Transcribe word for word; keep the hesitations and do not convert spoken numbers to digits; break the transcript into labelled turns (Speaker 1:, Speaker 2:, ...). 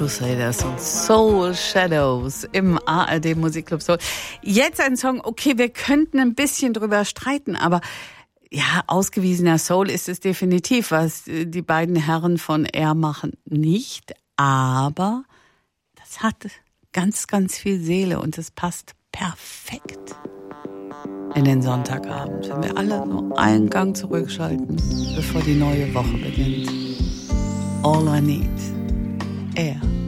Speaker 1: Crusaders und Soul Shadows im A R D Musikclub Soul. Jetzt ein Song, okay, wir könnten ein bisschen drüber streiten, aber ja, ausgewiesener Soul ist es definitiv, was die beiden Herren von Air machen, nicht, aber das hat ganz, ganz viel Seele und es passt perfekt in den Sonntagabend, wenn wir alle nur einen Gang zurückschalten, bevor die neue Woche beginnt. All I Need, Air.